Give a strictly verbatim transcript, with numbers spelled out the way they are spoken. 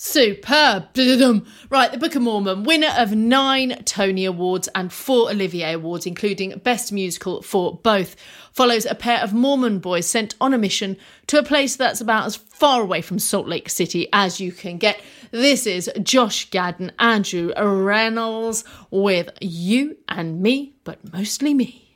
Superb. Right, The Book of Mormon, winner of nine Tony Awards and four Olivier Awards, including Best Musical for both, follows a pair of Mormon boys sent on a mission to a place that's about as far away from Salt Lake City as you can get. This is Josh Gad and Andrew Reynolds with You and Me, but Mostly Me.